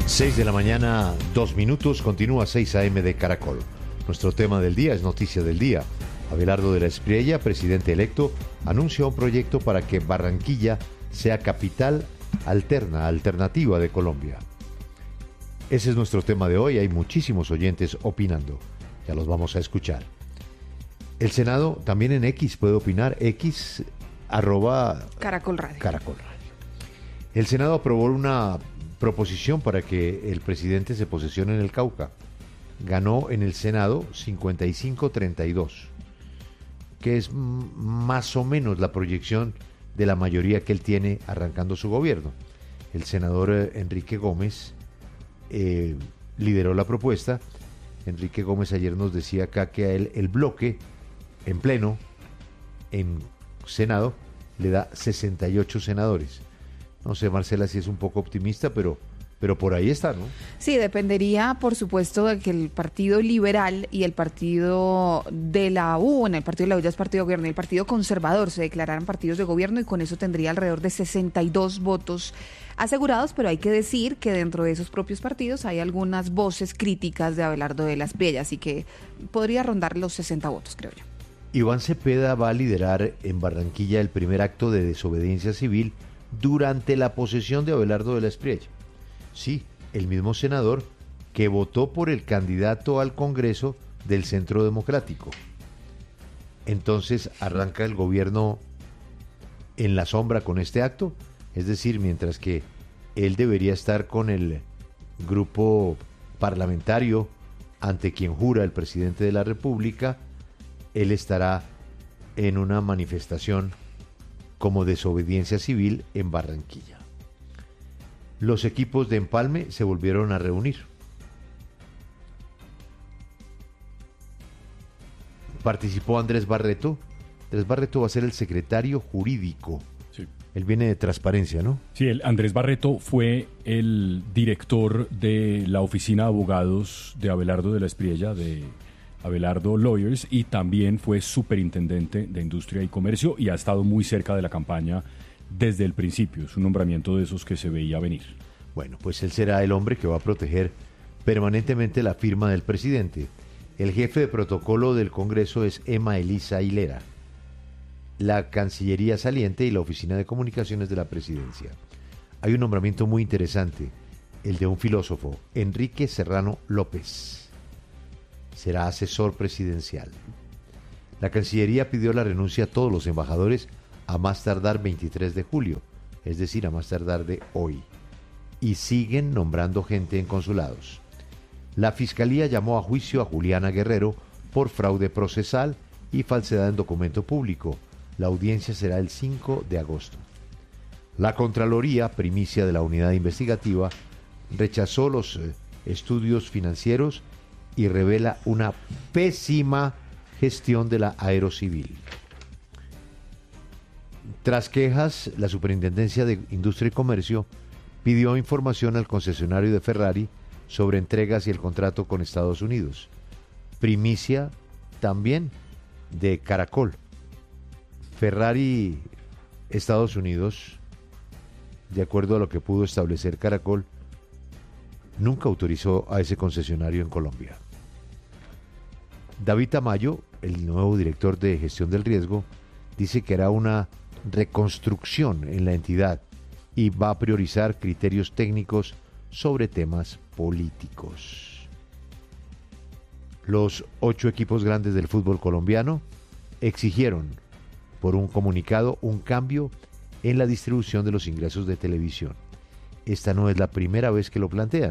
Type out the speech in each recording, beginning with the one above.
6 de la mañana, 2 minutos, continúa 6 a.m. de Caracol. Nuestro tema del día es noticia del día. Abelardo de la Espriella, presidente electo, anuncia un proyecto para que Barranquilla sea capital alternativa de Colombia. Ese es nuestro tema de hoy, hay muchísimos oyentes opinando. Ya los vamos a escuchar. El Senado también en X puede opinar, X @ Caracol Radio. Caracol Radio. El Senado aprobó una proposición para que el presidente se posesione en el Cauca. Ganó en el Senado 55-32, que es más o menos la proyección de la mayoría que él tiene arrancando su gobierno. El senador Enrique Gómez lideró la propuesta. Enrique Gómez ayer nos decía acá que a él el bloque en pleno, en Senado, le da 68 senadores. No sé, Marcela, si es un poco optimista, pero por ahí está, ¿no? Sí, dependería, por supuesto, de que el Partido Liberal y el Partido de la U, bueno, el Partido de la U ya es partido de gobierno, y el Partido Conservador se declararan partidos de gobierno, y con eso tendría alrededor de 62 votos asegurados, pero hay que decir que dentro de esos propios partidos hay algunas voces críticas de Abelardo de la Espriella, así que podría rondar los 60 votos, creo yo. Iván Cepeda va a liderar en Barranquilla el primer acto de desobediencia civil durante la posesión de Abelardo de la Espriella. Sí, el mismo senador que votó por el candidato al Congreso del Centro Democrático. Entonces arranca el gobierno en la sombra con este acto, es decir, mientras que él debería estar con el grupo parlamentario ante quien jura el presidente de la República, él estará en una manifestación como desobediencia civil en Barranquilla. Los equipos de empalme se volvieron a reunir. Participó Andrés Barreto. Andrés Barreto va a ser el secretario jurídico. Sí. Él viene de Transparencia, ¿no? Sí, Andrés Barreto fue el director de la oficina de abogados de Abelardo de la Espriella, de Abelardo Lawyers, y también fue superintendente de Industria y Comercio y ha estado muy cerca de la campaña desde el principio. Es un nombramiento de esos que se veía venir. Bueno, pues él será el hombre que va a proteger permanentemente la firma del presidente. El jefe de protocolo del Congreso es Emma Elisa Hilera, la Cancillería saliente y la Oficina de Comunicaciones de la Presidencia. Hay un nombramiento muy interesante, el de un filósofo, Enrique Serrano López. Será asesor presidencial. La Cancillería pidió la renuncia a todos los embajadores a más tardar 23 de julio, es decir, a más tardar de hoy. Y siguen nombrando gente en consulados. La Fiscalía llamó a juicio a Juliana Guerrero por fraude procesal y falsedad en documento público. La audiencia será el 5 de agosto. La Contraloría, primicia de la unidad investigativa, rechazó los estudios financieros y revela una pésima gestión de la Aerocivil. Tras quejas, la Superintendencia de Industria y Comercio pidió información al concesionario de Ferrari sobre entregas y el contrato con Estados Unidos. Primicia también de Caracol. Ferrari, Estados Unidos, de acuerdo a lo que pudo establecer Caracol, nunca autorizó a ese concesionario en Colombia. David Tamayo, el nuevo director de gestión del riesgo, dice que hará una reconstrucción en la entidad y va a priorizar criterios técnicos sobre temas políticos. Los 8 equipos grandes del fútbol colombiano exigieron por un comunicado un cambio en la distribución de los ingresos de televisión. Esta no es la primera vez que lo plantean.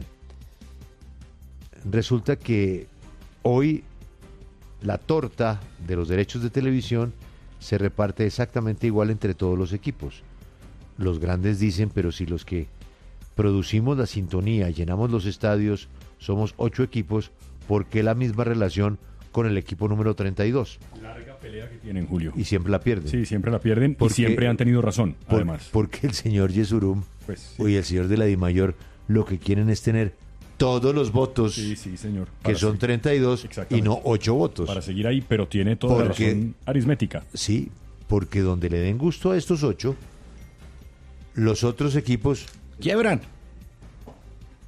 Resulta que hoy la torta de los derechos de televisión se reparte exactamente igual entre todos los equipos. Los grandes dicen, pero si los que producimos la sintonía, llenamos los estadios, somos 8 equipos, ¿por qué la misma relación con el equipo número 32? Larga pelea que tienen, Julio. Y siempre la pierden. Sí, siempre la pierden y siempre han tenido razón, además. Porque el señor Yesurum pues, y el señor de la Dimayor lo que quieren es tener todos los votos, sí, señor, que son 32 y no 8 votos. Para seguir ahí, pero tiene toda la razón aritmética. Sí, porque donde le den gusto a estos 8, los otros equipos quiebran.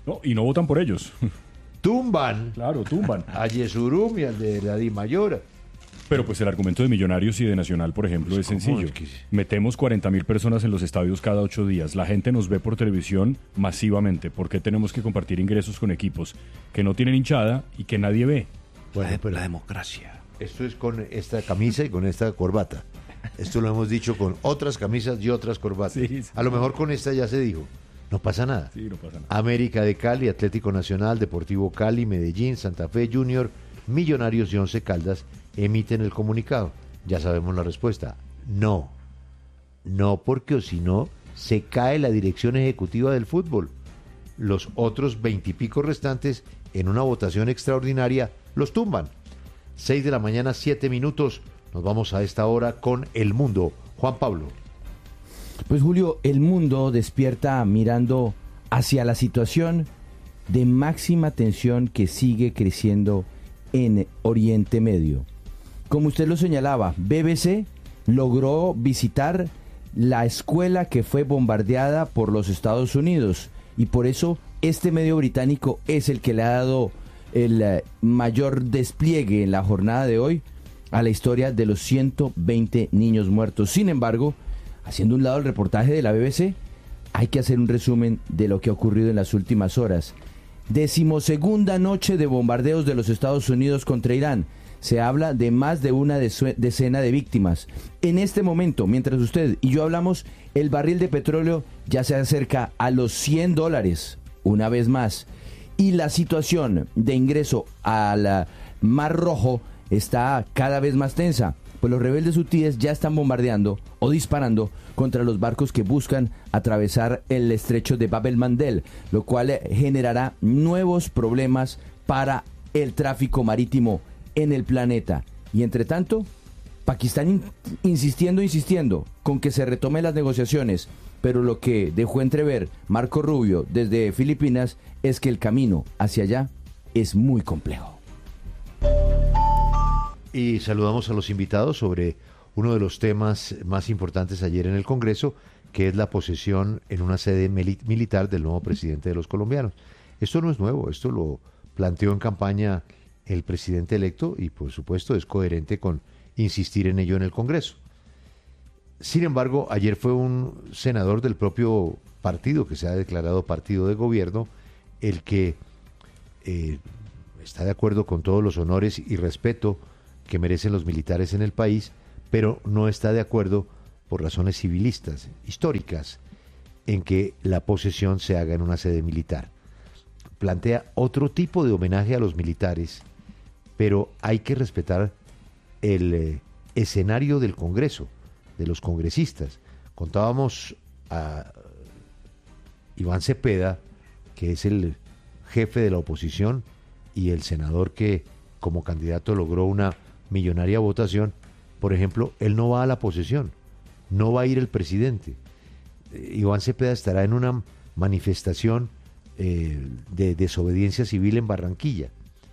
No, y no votan por ellos. Tumban Claro, tumban. a Yesurum y al de la Dimayor. Pero pues el argumento de Millonarios y de Nacional, por ejemplo, Pues, es ¿cómo sencillo. es que...? Metemos 40.000 personas en los estadios cada 8 días. La gente nos ve por televisión masivamente. ¿Por qué tenemos que compartir ingresos con equipos que no tienen hinchada y que nadie ve? Bueno, pero La democracia. esto es con esta camisa y con esta corbata. Esto lo hemos dicho con otras camisas y otras corbatas. Sí. A lo mejor con esta ya se dijo. No pasa nada. Sí, no pasa nada. América de Cali, Atlético Nacional, Deportivo Cali, Medellín, Santa Fe Junior, Millonarios y Once Caldas emiten el comunicado. Ya sabemos la respuesta. No. No, porque o si no, se cae la dirección ejecutiva del fútbol. Los otros 20 y pico restantes, en una votación extraordinaria, los tumban. 6 de la mañana, 7 minutos. Nos vamos a esta hora con El Mundo. Juan Pablo. Pues Julio, el mundo despierta mirando hacia la situación de máxima tensión que sigue creciendo en Oriente Medio. Como usted lo señalaba, BBC logró visitar la escuela que fue bombardeada por los Estados Unidos y por eso este medio británico es el que le ha dado el mayor despliegue en la jornada de hoy a la historia de los 120 niños muertos. Sin embargo, haciendo un lado el reportaje de la BBC, hay que hacer un resumen de lo que ha ocurrido en las últimas horas. 12ª noche de bombardeos de los Estados Unidos contra Irán. Se habla de más de una decena de víctimas. En este momento, mientras usted y yo hablamos, el barril de petróleo ya se acerca a los $100, una vez más. Y la situación de ingreso al Mar Rojo está cada vez más tensa, pues los rebeldes hutíes ya están bombardeando o disparando contra los barcos que buscan atravesar el estrecho de Bab el-Mandeb, lo cual generará nuevos problemas para el tráfico marítimo en el planeta. Y entre tanto, Pakistán insistiendo con que se retomen las negociaciones, pero lo que dejó entrever Marco Rubio desde Filipinas es que el camino hacia allá es muy complejo. Y saludamos a los invitados sobre uno de los temas más importantes ayer en el Congreso, que es la posesión en una sede militar del nuevo presidente de los colombianos. Esto no es nuevo, esto lo planteó en campaña el presidente electo y por supuesto es coherente con insistir en ello en el Congreso. Sin embargo, ayer fue un senador del propio partido, que se ha declarado partido de gobierno, el que está de acuerdo con todos los honores y respeto que merecen los militares en el país, pero no está de acuerdo por razones civilistas, históricas, en que la posesión se haga en una sede militar. Plantea otro tipo de homenaje a los militares, pero hay que respetar el escenario del Congreso, de los congresistas. Contábamos a Iván Cepeda, que es el jefe de la oposición y el senador que como candidato logró una millonaria votación. Por ejemplo, él no va a la posesión, no va a ir el presidente. Iván Cepeda estará en una manifestación de desobediencia civil en Barranquilla.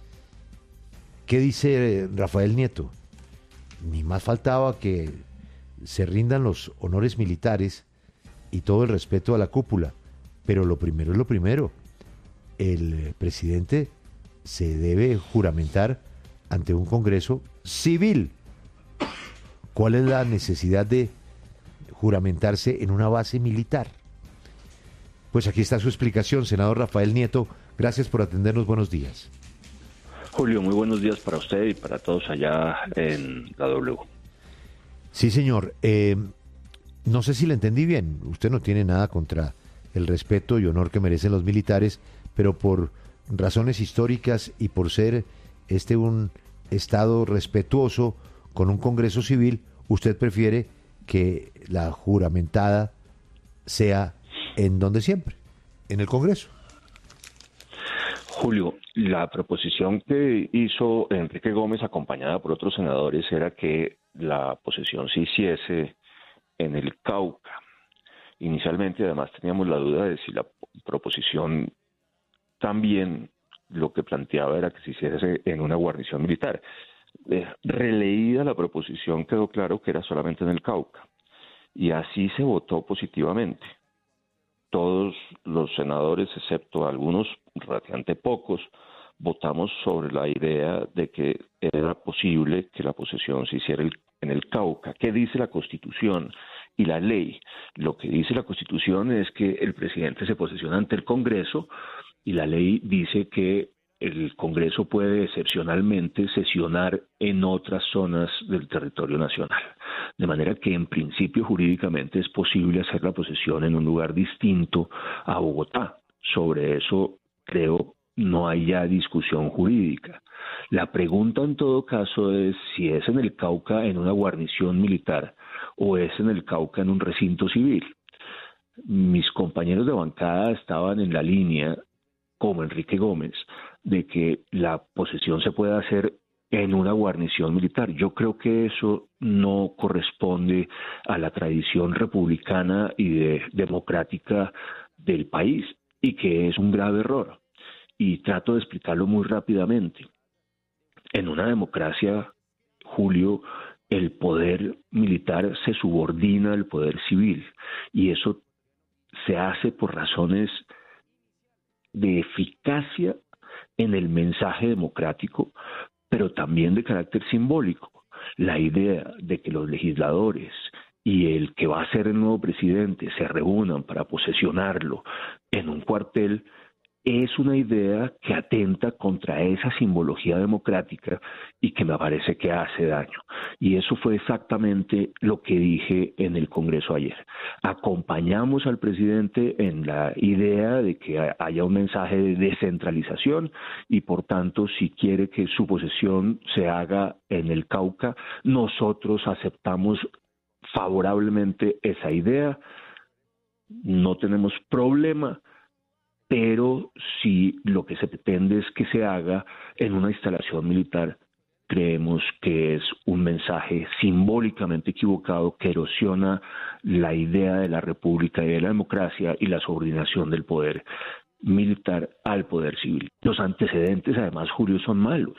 ¿Qué dice Rafael Nieto? Ni más faltaba que se rindan los honores militares y todo el respeto a la cúpula, pero lo primero es lo primero. El presidente se debe juramentar ante un Congreso civil. ¿Cuál es la necesidad de juramentarse en una base militar? Pues aquí está su explicación, senador Rafael Nieto. Gracias por atendernos. Buenos días. Julio, muy buenos días para usted y para todos allá en la W. Sí, señor. No sé si le entendí bien. Usted no tiene nada contra el respeto y honor que merecen los militares, pero por razones históricas y por ser un Estado respetuoso con un Congreso civil, usted prefiere que la juramentada sea en donde siempre, en el Congreso. Julio, la proposición que hizo Enrique Gómez, acompañada por otros senadores, era que la posesión se hiciese en el Cauca. Inicialmente, además, teníamos la duda de si la proposición también lo que planteaba era que se hiciese en una guarnición militar. Releída la proposición, quedó claro que era solamente en el Cauca. Y así se votó positivamente. Todos los senadores, excepto algunos, relativamente pocos, votamos sobre la idea de que era posible que la posesión se hiciera en el Cauca. ¿Qué dice la Constitución y la ley? Lo que dice la Constitución es que el presidente se posesiona ante el Congreso, y la ley dice que el Congreso puede excepcionalmente sesionar en otras zonas del territorio nacional. De manera que en principio jurídicamente es posible hacer la posesión en un lugar distinto a Bogotá. Sobre eso creo no hay ya discusión jurídica. La pregunta en todo caso es si es en el Cauca en una guarnición militar o es en el Cauca en un recinto civil. Mis compañeros de bancada estaban en la línea, como Enrique Gómez, de que la posesión se puede hacer en una guarnición militar. Yo creo que eso no corresponde a la tradición republicana y democrática del país, y que es un grave error. Y trato de explicarlo muy rápidamente. En una democracia, Julio, el poder militar se subordina al poder civil, y eso se hace por razones de eficacia en el mensaje democrático, pero también de carácter simbólico. La idea de que los legisladores y el que va a ser el nuevo presidente se reúnan para posesionarlo en un cuartel es una idea que atenta contra esa simbología democrática y que me parece que hace daño. Y eso fue exactamente lo que dije en el Congreso ayer. Acompañamos al presidente en la idea de que haya un mensaje de descentralización, y por tanto, si quiere que su posesión se haga en el Cauca, nosotros aceptamos favorablemente esa idea. No tenemos problema, pero si lo que se pretende es que se haga en una instalación militar, creemos que es un mensaje simbólicamente equivocado que erosiona la idea de la república y de la democracia y la subordinación del poder militar al poder civil. Los antecedentes, además, Julio, son malos.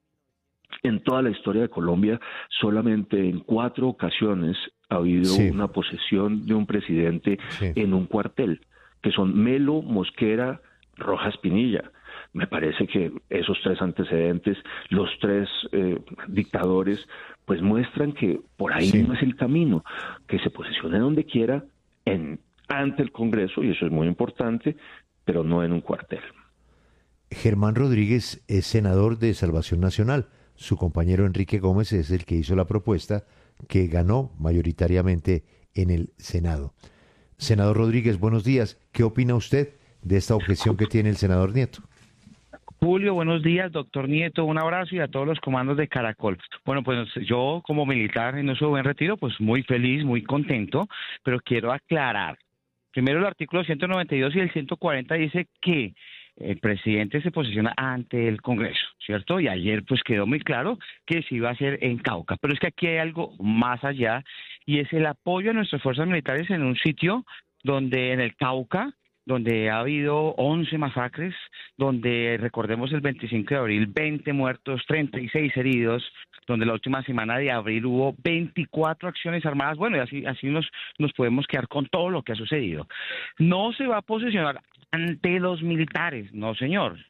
En toda la historia de Colombia, solamente en 4 ocasiones ha habido una posesión de un presidente en un cuartel, que son Melo, Mosquera, Rojas Pinilla. Me parece que esos 3 antecedentes, los 3 dictadores, pues muestran que por ahí no es el camino, que se posicione donde quiera, ante el Congreso, y eso es muy importante, pero no en un cuartel. Germán Rodríguez es senador de Salvación Nacional. Su compañero Enrique Gómez es el que hizo la propuesta que ganó mayoritariamente en el Senado. Senador Rodríguez, buenos días. ¿Qué opina usted de esta objeción que tiene el senador Nieto? Julio, buenos días, doctor Nieto, un abrazo, y a todos los comandos de Caracol. Bueno, pues yo como militar en uso de buen retiro, pues muy feliz, muy contento, pero quiero aclarar. Primero, el artículo 192 y el 140 dice que el presidente se posiciona ante el Congreso, ¿cierto? Y ayer pues quedó muy claro que se iba a hacer en Cauca, pero es que aquí hay algo más allá, y es el apoyo a nuestras fuerzas militares en un sitio donde, en el Cauca, donde ha habido 11 masacres, donde, recordemos, el 25 de abril, 20 muertos, 36 heridos, donde la última semana de abril hubo 24 acciones armadas. Bueno, y así nos podemos quedar con todo lo que ha sucedido. No se va a posicionar ante los militares, no, señor.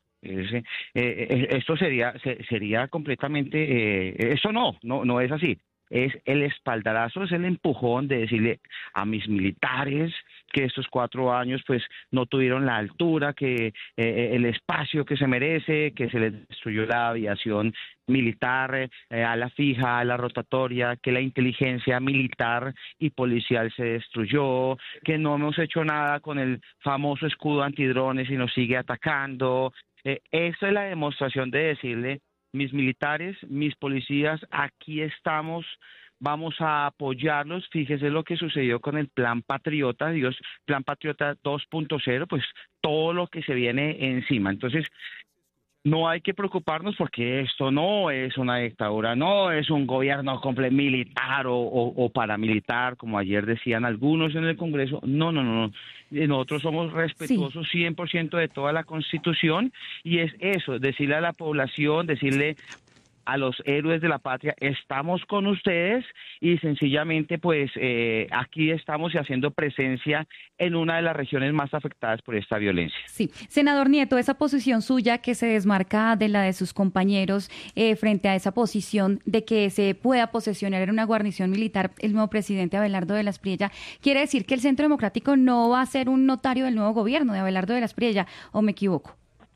Esto sería completamente... eso no es así. Es el espaldarazo, es el empujón de decirle a mis militares que estos 4 años pues no tuvieron la altura, que el espacio que se merece, que se les destruyó la aviación militar a la fija, a la rotatoria, que la inteligencia militar y policial se destruyó, que no hemos hecho nada con el famoso escudo antidrones y nos sigue atacando. Esa es la demostración de decirle: mis militares, mis policías, aquí estamos, vamos a apoyarlos. Fíjese lo que sucedió con el Plan Patriota, Plan Patriota 2.0, pues todo lo que se viene encima. Entonces, no hay que preocuparnos, porque esto no es una dictadura, no es un gobierno militar o paramilitar, como ayer decían algunos en el Congreso. No. Nosotros somos respetuosos 100% de toda la Constitución, y es eso, decirle a la población, decirle a los héroes de la patria, estamos con ustedes y sencillamente pues aquí estamos haciendo presencia en una de las regiones más afectadas por esta violencia. Sí, senador Nieto, esa posición suya que se desmarca de la de sus compañeros frente a esa posición de que se pueda posesionar en una guarnición militar el nuevo presidente Abelardo de la Espriella, ¿quiere decir que el Centro Democrático no va a ser un notario del nuevo gobierno de Abelardo de la Espriella, o me equivoco?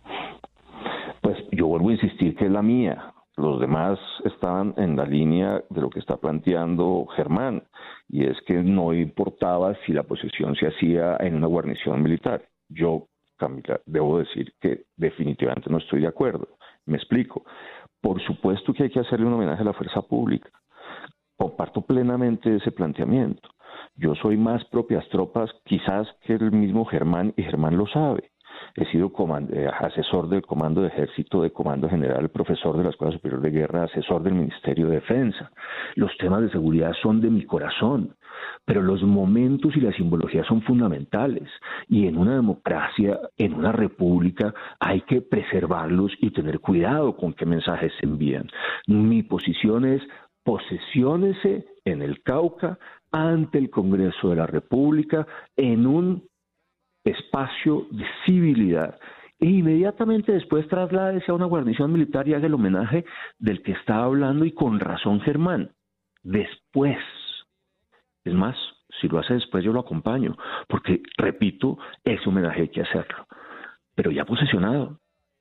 Pues yo vuelvo a insistir que es la mía. Los demás estaban en la línea de lo que está planteando Germán, y es que no importaba si la posesión se hacía en una guarnición militar. Yo, Camila, debo decir que definitivamente no estoy de acuerdo. Me explico. Por supuesto que hay que hacerle un homenaje a la fuerza pública. Comparto plenamente ese planteamiento. Yo soy más propias tropas quizás que el mismo Germán, y Germán lo sabe. He sido asesor del Comando de Ejército, de Comando General, profesor de la Escuela Superior de Guerra, asesor del Ministerio de Defensa. Los temas de seguridad son de mi corazón, pero los momentos y la simbología son fundamentales. Y en una democracia, en una república, hay que preservarlos y tener cuidado con qué mensajes se envían. Mi posición es: posesiónese en el Cauca ante el Congreso de la República en un espacio de civilidad, e inmediatamente después trasládese a una guarnición militar y haga el homenaje del que estaba hablando, y con razón Germán. Después, es más, si lo hace después yo lo acompaño, porque, repito, ese homenaje hay que hacerlo, pero ya posesionado.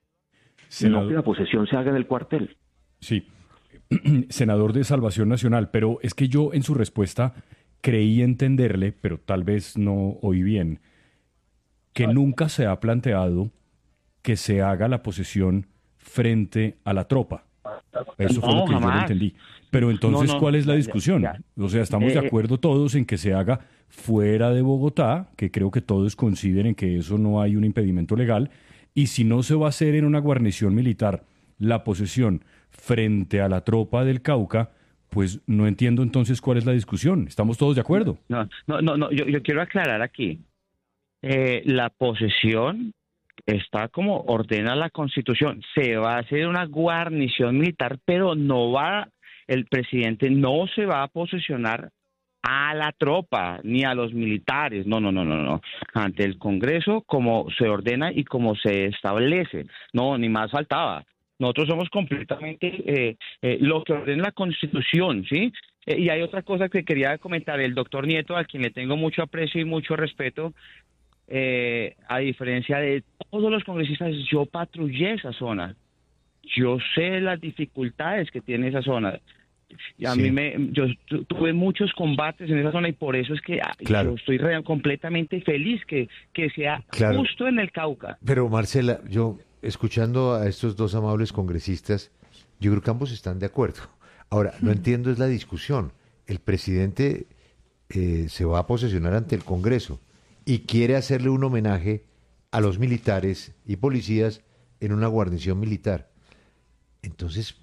No que la posesión se haga en el cuartel. Sí, senador de Salvación Nacional, pero es que yo en su respuesta creí entenderle, pero tal vez no oí bien, que nunca se ha planteado que se haga la posesión frente a la tropa. Eso fue lo que yo no entendí. Pero entonces, ¿cuál es la discusión? O sea, estamos de acuerdo todos en que se haga fuera de Bogotá, que creo que todos coinciden en que eso no hay un impedimento legal, y si no se va a hacer en una guarnición militar la posesión frente a la tropa del Cauca, pues no entiendo entonces cuál es la discusión. ¿Estamos todos de acuerdo? No, yo quiero aclarar aquí. La posesión está como ordena la Constitución. Se va a hacer una guarnición militar, pero el presidente no se va a posesionar a la tropa ni a los militares. No. Ante el Congreso, como se ordena y como se establece. No, ni más faltaba. Nosotros somos completamente lo que ordena la Constitución, ¿sí? Y hay otra cosa que quería comentar. El doctor Nieto, a quien le tengo mucho aprecio y mucho respeto, a diferencia de todos los congresistas, yo patrullé esa zona. Yo sé las dificultades que tiene esa zona. Y a mí yo tuve muchos combates en esa zona, y por eso es que yo estoy completamente feliz que sea justo en el Cauca. Pero Marcela, yo escuchando a estos dos amables congresistas, yo creo que ambos están de acuerdo. Ahora, no entiendo es la discusión. El presidente se va a posesionar ante el Congreso y quiere hacerle un homenaje a los militares y policías en una guarnición militar. Entonces,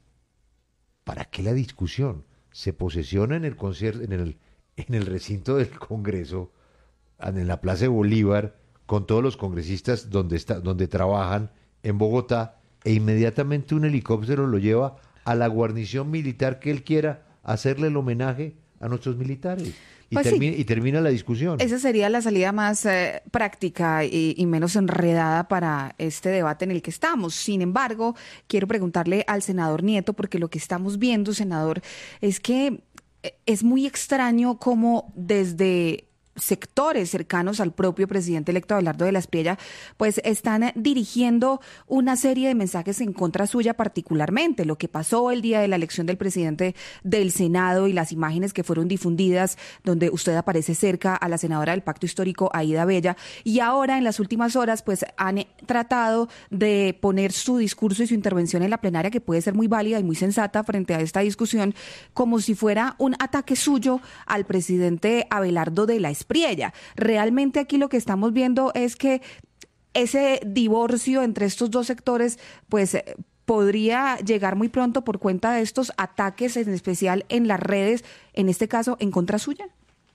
¿para qué la discusión? Se posesiona en el concierto, en el recinto del Congreso, en la Plaza de Bolívar, con todos los congresistas donde trabajan en Bogotá, e inmediatamente un helicóptero lo lleva a la guarnición militar que él quiera hacerle el homenaje a nuestros militares. Y termina la discusión. Esa sería la salida más práctica y menos enredada para este debate en el que estamos. Sin embargo, quiero preguntarle al senador Nieto, porque lo que estamos viendo, senador, es que es muy extraño cómo desde sectores cercanos al propio presidente electo Abelardo de la Espriella, pues están dirigiendo una serie de mensajes en contra suya particularmente. Lo que pasó el día de la elección del presidente del Senado y las imágenes que fueron difundidas donde usted aparece cerca a la senadora del Pacto Histórico, Aida Bella, y ahora en las últimas horas pues han tratado de poner su discurso y su intervención en la plenaria, que puede ser muy válida y muy sensata frente a esta discusión, como si fuera un ataque suyo al presidente Abelardo de la Espriella. Realmente aquí lo que estamos viendo es que ese divorcio entre estos dos sectores pues podría llegar muy pronto por cuenta de estos ataques, en especial en las redes, en este caso en contra suya.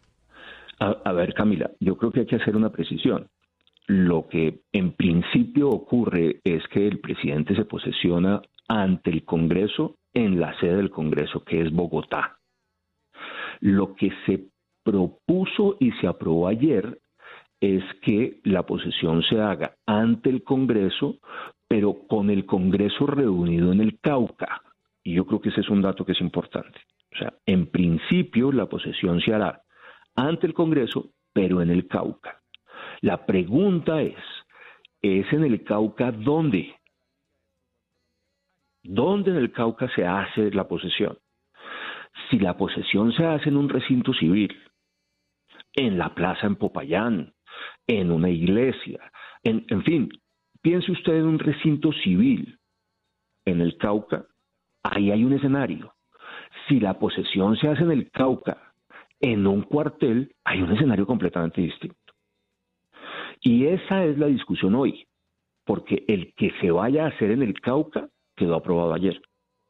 A ver, Camila, yo creo que hay que hacer una precisión. Lo que en principio ocurre es que el presidente se posesiona ante el Congreso en la sede del Congreso, que es Bogotá. Lo que se propuso y se aprobó ayer es que la posesión se haga ante el Congreso, pero con el Congreso reunido en el Cauca. Y yo creo que ese es un dato que es importante. O sea, en principio la posesión se hará ante el Congreso, pero en el Cauca. La pregunta es en el Cauca dónde? ¿Dónde en el Cauca se hace la posesión? Si la posesión se hace en un recinto civil, en la plaza en Popayán, en una iglesia, en fin, piense usted en un recinto civil en el Cauca, ahí hay un escenario. Si la posesión se hace en el Cauca, en un cuartel, hay un escenario completamente distinto. Y esa es la discusión hoy, porque el que se vaya a hacer en el Cauca quedó aprobado ayer.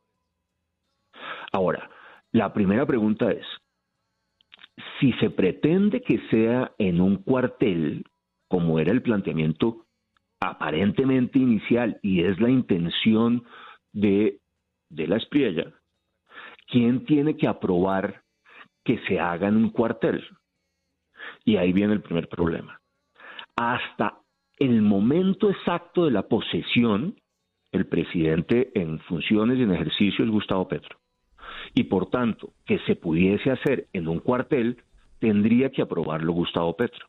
Ahora, la primera pregunta es, si se pretende que sea en un cuartel, como era el planteamiento aparentemente inicial y es la intención de la Espriella, ¿quién tiene que aprobar que se haga en un cuartel? Y ahí viene el primer problema. Hasta el momento exacto de la posesión, el presidente en funciones y en ejercicio es Gustavo Petro. Y por tanto, que se pudiese hacer en un cuartel, tendría que aprobarlo Gustavo Petro.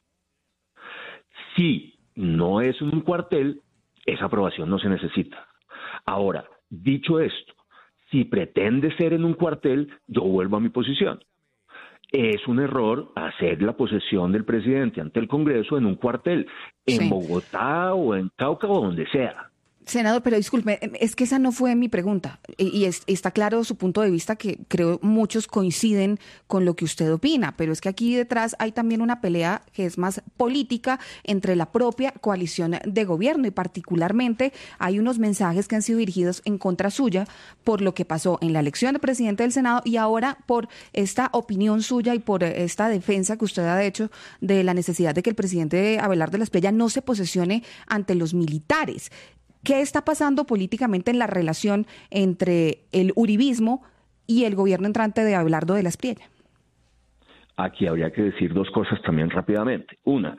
Si no es en un cuartel, esa aprobación no se necesita. Ahora, dicho esto, si pretende ser en un cuartel, yo vuelvo a mi posición. Es un error hacer la posesión del presidente ante el Congreso en un cuartel, en Bogotá o en Cauca o donde sea. Senador, pero disculpe, es que esa no fue mi pregunta y está claro su punto de vista, que creo muchos coinciden con lo que usted opina, pero es que aquí detrás hay también una pelea que es más política entre la propia coalición de gobierno y particularmente hay unos mensajes que han sido dirigidos en contra suya por lo que pasó en la elección de presidente del Senado y ahora por esta opinión suya y por esta defensa que usted ha hecho de la necesidad de que el presidente Abelardo de la Espriella no se posesione ante los militares. ¿Qué está pasando políticamente en la relación entre el uribismo y el gobierno entrante de Abelardo de la Espriella? Aquí habría que decir dos cosas también rápidamente. Una,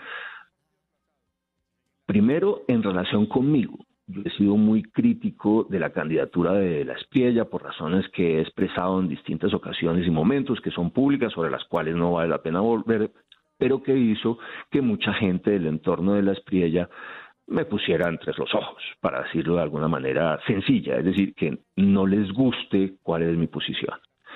primero, en relación conmigo. Yo he sido muy crítico de la candidatura de la Espriella por razones que he expresado en distintas ocasiones y momentos que son públicas, sobre las cuales no vale la pena volver, pero que hizo que mucha gente del entorno de la Espriella me pusiera entre los ojos, para decirlo de alguna manera sencilla, es decir, que no les guste cuál es mi posición.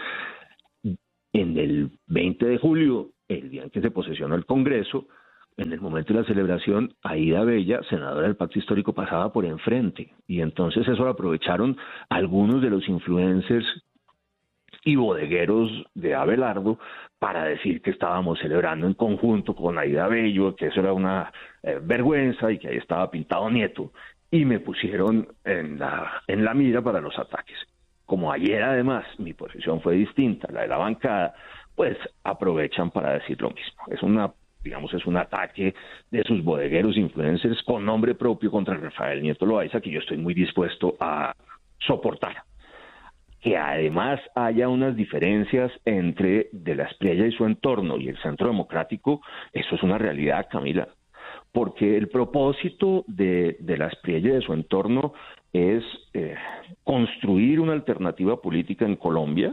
En el 20 de julio, el día en que se posesionó el Congreso, en el momento de la celebración, Aída Bella, senadora del Pacto Histórico, pasaba por enfrente, y entonces eso lo aprovecharon algunos de los influencers y bodegueros de Abelardo para decir que estábamos celebrando en conjunto con Aída Bello, que eso era una vergüenza y que ahí estaba pintado Nieto, y me pusieron en la mira para los ataques. Como ayer además mi posición fue distinta, la de la bancada, pues aprovechan para decir lo mismo. Es un ataque de sus bodegueros influencers con nombre propio contra Rafael Nieto Loaiza, que yo estoy muy dispuesto a soportar. Que además haya unas diferencias entre de la Espriella y su entorno y el Centro Democrático, eso es una realidad, Camila, porque el propósito de la Espriella y de su entorno es construir una alternativa política en Colombia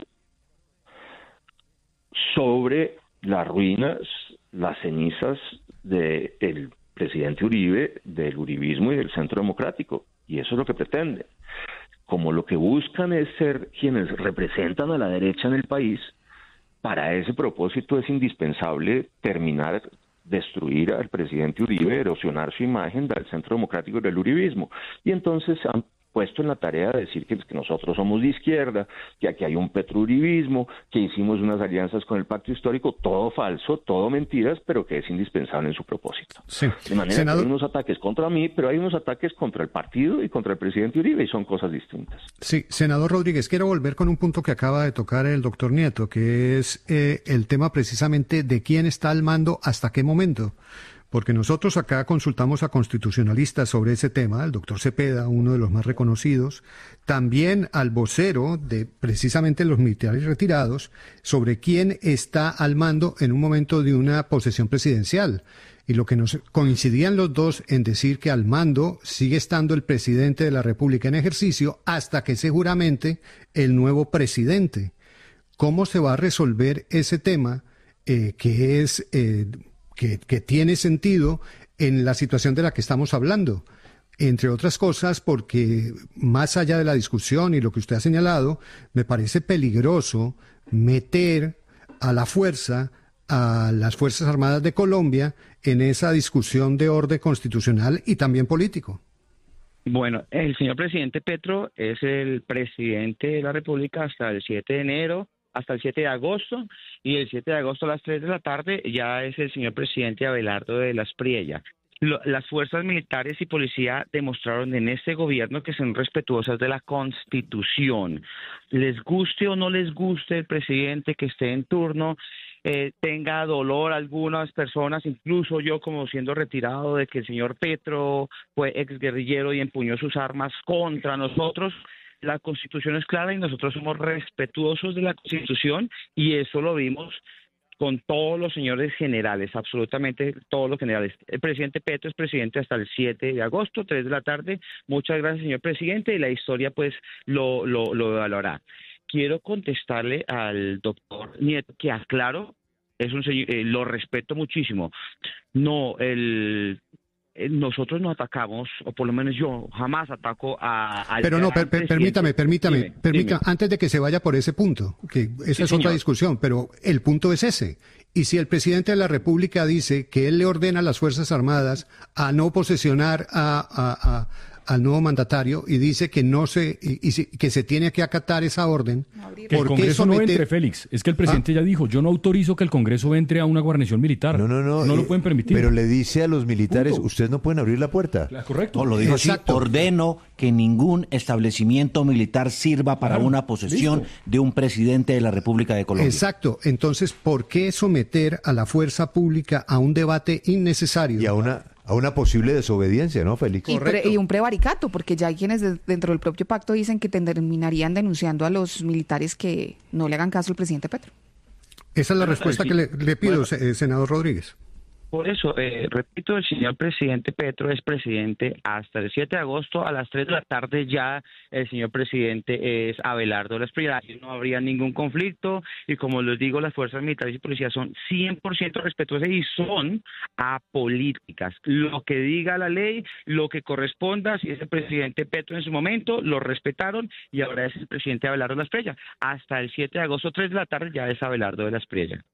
sobre las ruinas, las cenizas del presidente Uribe, del uribismo y del Centro Democrático, y eso es lo que pretende. Como lo que buscan es ser quienes representan a la derecha en el país, para ese propósito es indispensable destruir al presidente Uribe, erosionar su imagen del Centro Democrático y del uribismo. Y entonces han puesto en la tarea de decir que nosotros somos de izquierda, que aquí hay un petrouribismo, que hicimos unas alianzas con el Pacto Histórico, todo falso, todo mentiras, pero que es indispensable en su propósito. Sí. De manera que hay unos ataques contra mí, pero hay unos ataques contra el partido y contra el presidente Uribe, y son cosas distintas. Sí, senador Rodríguez, quiero volver con un punto que acaba de tocar el doctor Nieto, que es el tema precisamente de quién está al mando hasta qué momento. porque nosotros acá consultamos a constitucionalistas sobre ese tema, el doctor Cepeda, uno de los más reconocidos, también al vocero de precisamente los militares retirados, sobre quién está al mando en un momento de una posesión presidencial. Y lo que nos coincidían los dos en decir que al mando sigue estando el presidente de la República en ejercicio hasta que se juramente el nuevo presidente. ¿Cómo se va a resolver ese tema que tiene sentido en la situación de la que estamos hablando? Entre otras cosas, porque más allá de la discusión y lo que usted ha señalado, me parece peligroso meter a la fuerza a las Fuerzas Armadas de Colombia en esa discusión de orden constitucional y también político. Bueno, el señor presidente Petro es el presidente de la República hasta el 7 de enero, hasta el 7 de agosto, y el 7 de agosto a las 3 de la tarde ya es el señor presidente Abelardo de la Espriella. Las fuerzas militares y policía demostraron en este gobierno que son respetuosas de la Constitución. Les guste o no les guste el presidente que esté en turno, tenga dolor a algunas personas, incluso yo como siendo retirado de que el señor Petro fue exguerrillero y empuñó sus armas contra nosotros. La Constitución es clara y nosotros somos respetuosos de la Constitución, y eso lo vimos con todos los señores generales, absolutamente todos los generales. El presidente Petro es presidente hasta el 7 de agosto, 3 de la tarde. Muchas gracias, señor presidente, y la historia pues lo evaluará. Quiero contestarle al doctor Nieto que aclaro, es un señor, lo respeto muchísimo. Nosotros no atacamos, o por lo menos yo jamás ataco al... Pero no, permítame, antes de que se vaya por ese punto, que esa es otra discusión, pero el punto es ese. Y si el presidente de la República dice que él le ordena a las Fuerzas Armadas a no posesionar al nuevo mandatario y dice que que se tiene que acatar esa orden, que el Congreso no entre, Félix. Es que el presidente ya dijo, yo no autorizo que el Congreso entre a una guarnición militar. No lo pueden permitir. Pero le dice a los militares, ustedes no pueden abrir la puerta. Correcto. No, lo dijo así, ordeno que ningún establecimiento militar sirva para una posesión de un presidente de la República de Colombia. Exacto. Entonces, ¿por qué someter a la fuerza pública a un debate innecesario? Y a una posible desobediencia, ¿no, Félix? Y un prevaricato, porque ya hay quienes dentro del propio pacto dicen que terminarían denunciando a los militares que no le hagan caso al presidente Petro. Esa es la respuesta que le pido, senador Rodríguez. Por eso, repito, el señor presidente Petro es presidente hasta el 7 de agosto a las 3 de la tarde. Ya el señor presidente es Abelardo de la Espriella. No habría ningún conflicto, y como les digo, las fuerzas militares y policías son 100% respetuosas y son apolíticas. Lo que diga la ley, lo que corresponda, si es el presidente Petro en su momento, lo respetaron, y ahora es el presidente Abelardo de la Espriella. Hasta el 7 de agosto, 3 de la tarde, ya es Abelardo de la Espriella.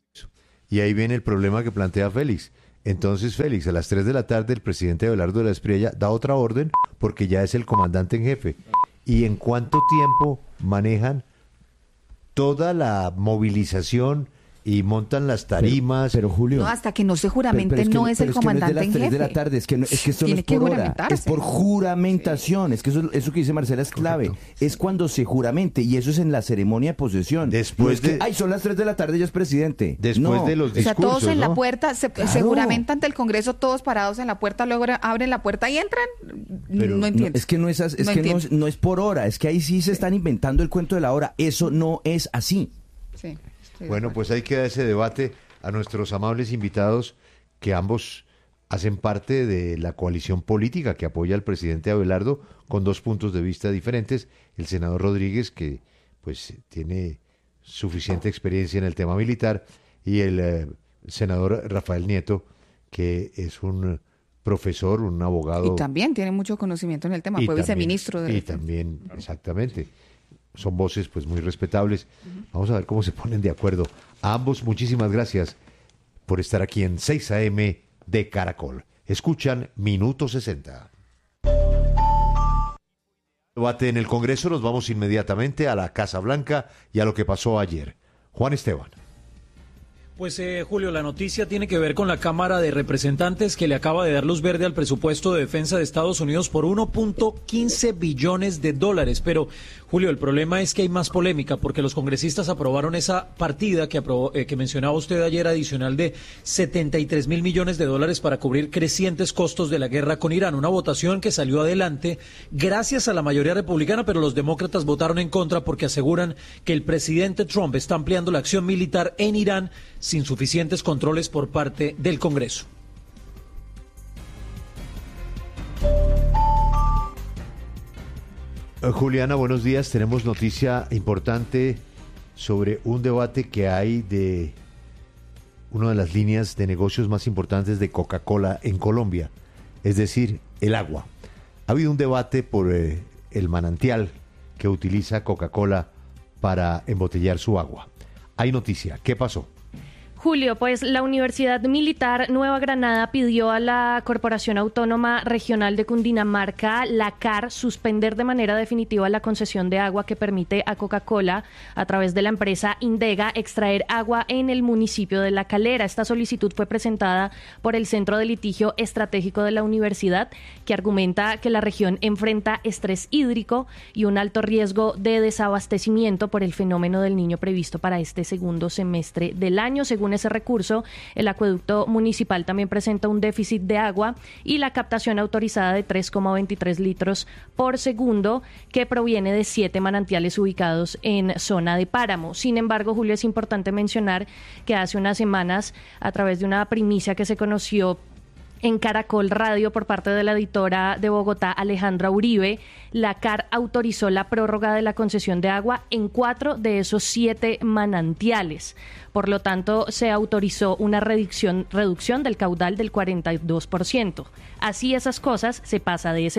Y ahí viene el problema que plantea Félix. Entonces, Félix, a las 3 de la tarde el presidente Abelardo de la Espriella da otra orden porque ya es el comandante en jefe. ¿Y en cuánto tiempo manejan toda la movilización y montan las tarimas? Pero Julio... No, hasta que no se juramente no es el comandante en jefe. No es de las 3 de la tarde, es que esto no es por hora, es por juramentación. Sí. Es que eso que dice Marcela es clave. Correcto. Es cuando se juramente, y eso es en la ceremonia de posesión. Después no es que, son las 3 de la tarde, ya es presidente. Después de los discursos, o sea, todos en la puerta, se juramenta ante el Congreso, todos parados en la puerta, luego abren la puerta y entran. Pero no entiendo. Es que no es por hora, es que ahí sí se están inventando el cuento de la hora. Eso no es así. Sí. Bueno, pues ahí queda ese debate. A nuestros amables invitados, que ambos hacen parte de la coalición política que apoya al presidente Abelardo, con dos puntos de vista diferentes. El senador Rodríguez, que pues tiene suficiente experiencia en el tema militar, y el senador Rafael Nieto, que es un profesor, un abogado. Y también tiene mucho conocimiento en el tema, fue viceministro. Y también, exactamente. Son voces pues muy respetables. Vamos a ver cómo se ponen de acuerdo. A ambos, muchísimas gracias por estar aquí en 6 AM de Caracol. Escuchan Minuto 60. Debate en el Congreso, nos vamos inmediatamente a la Casa Blanca y a lo que pasó ayer. Juan Esteban. Pues Julio, la noticia tiene que ver con la Cámara de Representantes, que le acaba de dar luz verde al presupuesto de defensa de Estados Unidos por 1.15 billones de dólares. Pero Julio, el problema es que hay más polémica porque los congresistas aprobaron esa partida que mencionaba usted ayer, adicional de 73 mil millones de dólares para cubrir crecientes costos de la guerra con Irán. Una votación que salió adelante gracias a la mayoría republicana, pero los demócratas votaron en contra porque aseguran que el presidente Trump está ampliando la acción militar en Irán sin suficientes controles por parte del Congreso. Juliana, buenos días. Tenemos noticia importante sobre un debate que hay de una de las líneas de negocios más importantes de Coca-Cola en Colombia, es decir, el agua. Ha habido un debate por el manantial que utiliza Coca-Cola para embotellar su agua. Hay noticia. ¿Qué pasó? Julio, pues la Universidad Militar Nueva Granada pidió a la Corporación Autónoma Regional de Cundinamarca, la CAR, suspender de manera definitiva la concesión de agua que permite a Coca-Cola, a través de la empresa Indega, extraer agua en el municipio de La Calera. Esta solicitud fue presentada por el Centro de Litigio Estratégico de la Universidad, que argumenta que la región enfrenta estrés hídrico y un alto riesgo de desabastecimiento por el fenómeno del Niño previsto para este segundo semestre del año. Según ese recurso, el acueducto municipal también presenta un déficit de agua y la captación autorizada de 3,23 litros por segundo, que proviene de 7 manantiales ubicados en zona de páramo. Sin embargo, Julio, es importante mencionar que hace unas semanas, a través de una primicia que se conoció en Caracol Radio por parte de la editora de Bogotá, Alejandra Uribe, la CAR autorizó la prórroga de la concesión de agua en 4 de esos 7 manantiales. Por lo tanto, se autorizó una reducción del caudal del 42%. Así esas cosas, se pasa de ese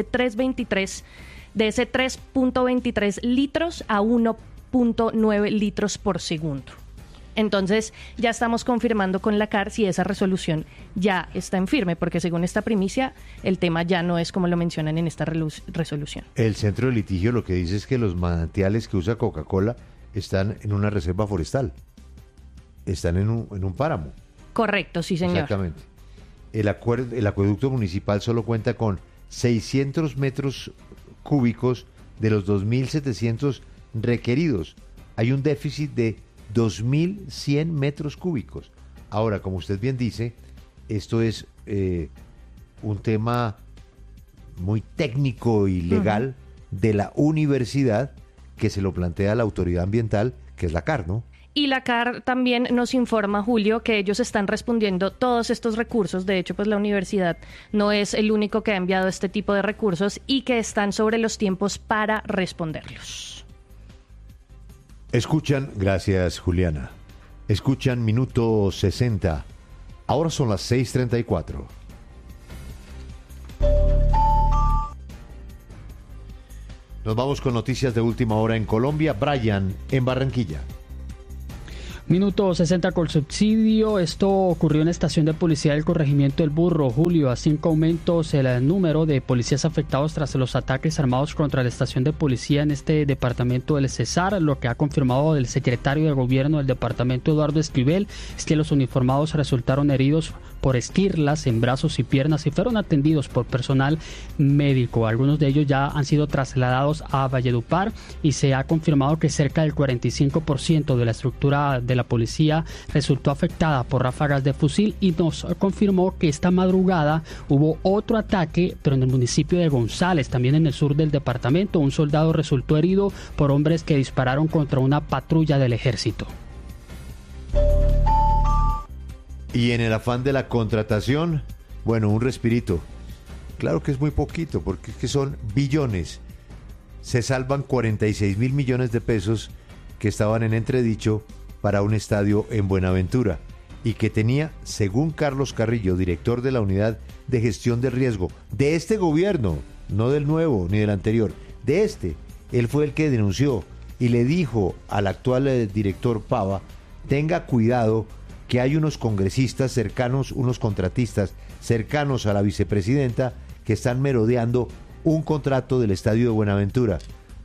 3.23 litros a 1.9 litros por segundo. Entonces, ya estamos confirmando con la CAR si esa resolución ya está en firme, porque según esta primicia, el tema ya no es como lo mencionan en esta resolución. El centro de litigio lo que dice es que los manantiales que usa Coca-Cola están en una reserva forestal, están en un páramo. Correcto, sí, señor. Exactamente. El acueducto municipal solo cuenta con 600 metros cúbicos de los 2.700 requeridos. Hay un déficit de 2.100 metros cúbicos. Ahora, como usted bien dice, esto es un tema muy técnico y legal de la universidad, que se lo plantea la autoridad ambiental, que es la CAR, ¿no? Y la CAR también nos informa, Julio, que ellos están respondiendo todos estos recursos. De hecho, pues la universidad no es el único que ha enviado este tipo de recursos y que están sobre los tiempos para responderlos. Escuchan, gracias Juliana, escuchan Minuto 60, ahora son las 6:34. Nos vamos con noticias de última hora en Colombia. Brian, en Barranquilla. Minuto 60 con subsidio. Esto ocurrió en la estación de policía del corregimiento El Burro, Julio. A 5 aumentos el número de policías afectados tras los ataques armados contra la estación de policía en este departamento del Cesar. Lo que ha confirmado el secretario de gobierno del departamento, Eduardo Esquivel, es que los uniformados resultaron heridos por esquirlas en brazos y piernas y fueron atendidos por personal médico. Algunos de ellos ya han sido trasladados a Valledupar y se ha confirmado que cerca del 45% de la estructura de la policía resultó afectada por ráfagas de fusil, y nos confirmó que esta madrugada hubo otro ataque, pero en el municipio de González, también en el sur del departamento. Un soldado resultó herido por hombres que dispararon contra una patrulla del ejército. Y en el afán de la contratación, bueno, un respirito. Claro que es muy poquito, porque es que son billones. Se salvan 46.000 millones de pesos que estaban en entredicho para un estadio en Buenaventura y que tenía, según Carlos Carrillo, director de la Unidad de Gestión de Riesgo de este gobierno, no del nuevo ni del anterior, de este, él fue el que denunció y le dijo al actual director Pava, tenga cuidado que hay unos congresistas cercanos, unos contratistas cercanos a la vicepresidenta que están merodeando un contrato del estadio de Buenaventura.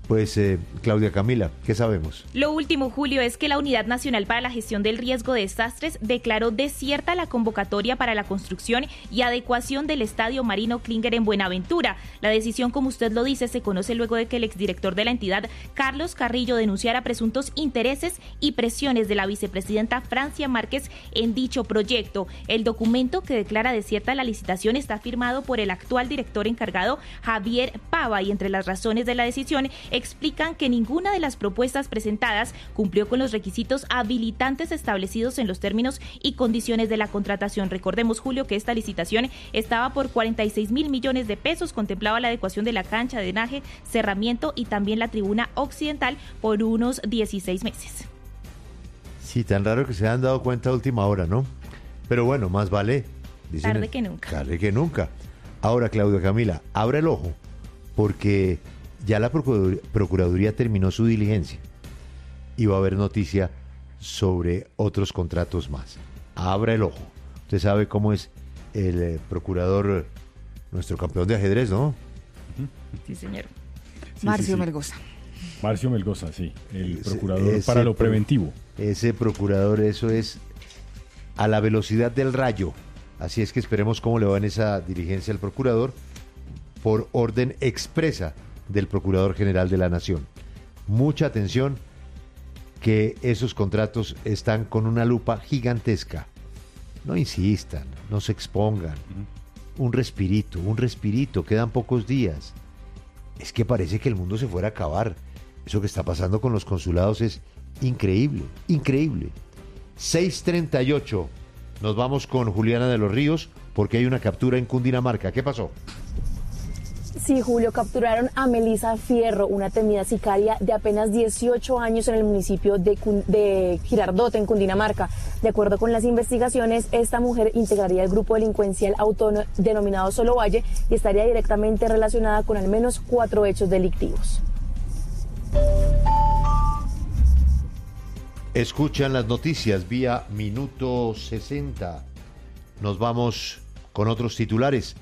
Pues Claudia Camila, ¿qué sabemos? Lo último, Julio, es que la Unidad Nacional para la Gestión del Riesgo de Desastres declaró desierta la convocatoria para la construcción y adecuación del Estadio Marino Klinger en Buenaventura. La decisión, como usted lo dice, se conoce luego de que el exdirector de la entidad, Carlos Carrillo, denunciara presuntos intereses y presiones de la vicepresidenta Francia Márquez en dicho proyecto. El documento que declara desierta la licitación está firmado por el actual director encargado, Javier Pava, y entre las razones de la decisión explican que ninguna de las propuestas presentadas cumplió con los requisitos habilitantes establecidos en los términos y condiciones de la contratación. Recordemos, Julio, que esta licitación estaba por 46.000 millones de pesos, contemplaba la adecuación de la cancha, drenaje, cerramiento y también la tribuna occidental por unos 16 meses. Sí, tan raro que se han dado cuenta a última hora, ¿no? Pero bueno, más vale. Dicen, tarde que nunca. Tarde que nunca. Ahora, Claudia Camila, abre el ojo, porque ya la Procuraduría terminó su diligencia y va a haber noticia sobre otros contratos más. Abra el ojo. Usted sabe cómo es el procurador, nuestro campeón de ajedrez, ¿no? Sí, señor. Sí, Marcio Melgoza. Marcio Melgoza, sí, el procurador para lo preventivo. Ese procurador, eso es a la velocidad del rayo. Así es que esperemos cómo le va en esa diligencia al procurador por orden expresa del Procurador General de la Nación. Mucha atención, que esos contratos están con una lupa gigantesca. No insistan, no se expongan. Un respirito, quedan pocos días. Es que parece que el mundo se fuera a acabar. Eso que está pasando con los consulados es increíble, increíble. 6:38, nos vamos con Juliana de los Ríos, porque hay una captura en Cundinamarca. ¿Qué pasó? Sí, Julio, capturaron a Melissa Fierro, una temida sicaria de apenas 18 años en el municipio de Girardot, en Cundinamarca. De acuerdo con las investigaciones, esta mujer integraría el grupo delincuencial autónomo denominado Solo Valle y estaría directamente relacionada con al menos 4 hechos delictivos. Escuchan las noticias vía Minuto 60. Nos vamos con otros titulares.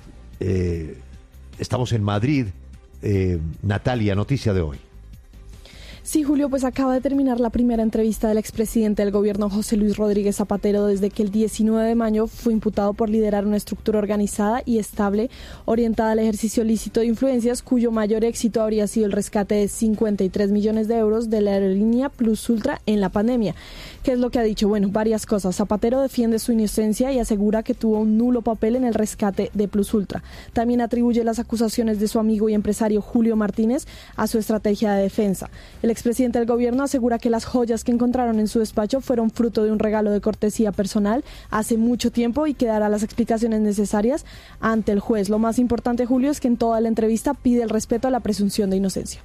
Estamos en Madrid. Natalia, noticia de hoy. Sí, Julio, pues acaba de terminar la primera entrevista del expresidente del gobierno José Luis Rodríguez Zapatero desde que el 19 de mayo fue imputado por liderar una estructura organizada y estable orientada al ejercicio lícito de influencias, cuyo mayor éxito habría sido el rescate de 53 millones de euros de la aerolínea Plus Ultra en la pandemia. ¿Qué es lo que ha dicho? Bueno, varias cosas. Zapatero defiende su inocencia y asegura que tuvo un nulo papel en el rescate de Plus Ultra. También atribuye las acusaciones de su amigo y empresario Julio Martínez a su estrategia de defensa. El expresidente del gobierno asegura que las joyas que encontraron en su despacho fueron fruto de un regalo de cortesía personal hace mucho tiempo y que dará las explicaciones necesarias ante el juez. Lo más importante, Julio, es que en toda la entrevista pide el respeto a la presunción de inocencia.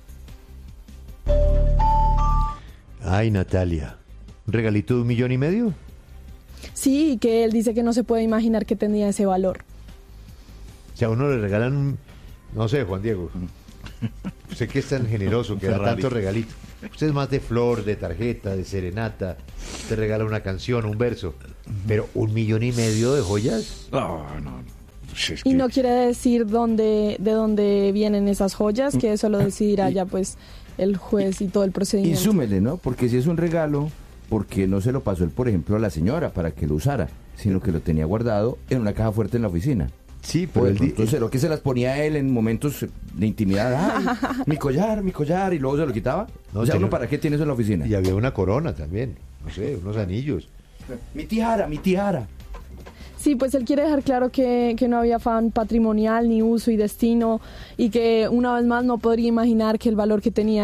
Ay, Natalia, ¿un regalito de 1,5 millones? Sí, que él dice que no se puede imaginar que tenía ese valor. O sea, a uno le regalan, no sé, Juan Diego, usted que es tan generoso, que da tanto regalito. Usted es más de flor, de tarjeta, de serenata, te regala una canción, un verso, pero 1,5 millones de joyas. No. Y no quiere decir de dónde vienen esas joyas, que eso lo decidirá ya pues el juez y todo el procedimiento. Y súmele, ¿no? Porque si es un regalo, porque no se lo pasó él, por ejemplo, a la señora para que lo usara, sino que lo tenía guardado en una caja fuerte en la oficina. Sí, pero entonces lo que se las ponía a él en momentos de intimidad. Ay, mi collar, y luego se lo quitaba. No, o sea, ¿uno para qué tiene eso en la oficina? Y había una corona también, no sé, unos anillos. Mi tiara. Sí, pues él quiere dejar claro que no había afán patrimonial, ni uso y destino, y que una vez más no podría imaginar que el valor que tenía